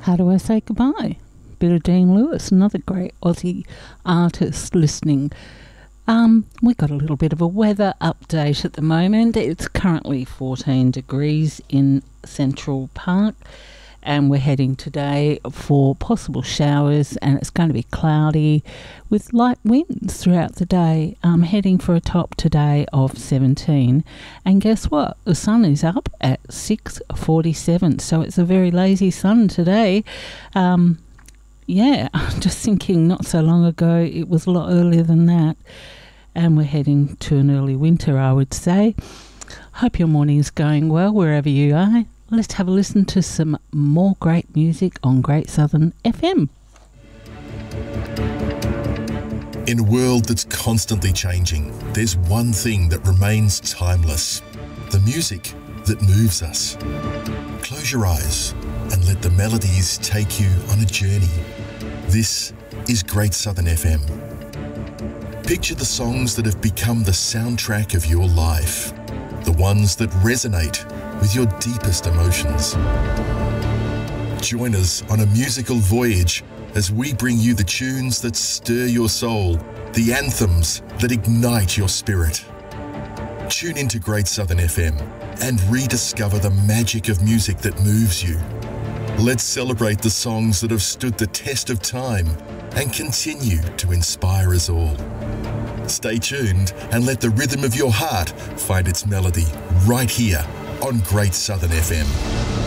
How do I say goodbye? Bit of Dean Lewis, another great Aussie artist listening. We got a little bit of a weather update at the moment. It's currently 14 degrees in Central Park, and we're heading today for possible showers, and it's going to be cloudy with light winds throughout the day. I'm heading for a top today of 17, and guess what? The sun is up at 6:47, so it's a very lazy sun today. Yeah, I'm just thinking not so long ago it was a lot earlier than that, and we're heading to an early winter, I would say. Hope your morning's going well wherever you are. Let's have a listen to some more great music on Great Southern FM. In a world that's constantly changing, there's one thing that remains timeless: the music that moves us. Close your eyes and let the melodies take you on a journey. This is Great Southern FM. Picture the songs that have become the soundtrack of your life, the ones that resonate with your deepest emotions. Join us on a musical voyage as we bring you the tunes that stir your soul, the anthems that ignite your spirit. Tune into Great Southern FM and rediscover the magic of music that moves you. Let's celebrate the songs that have stood the test of time and continue to inspire us all. Stay tuned and let the rhythm of your heart find its melody right here on Great Southern FM.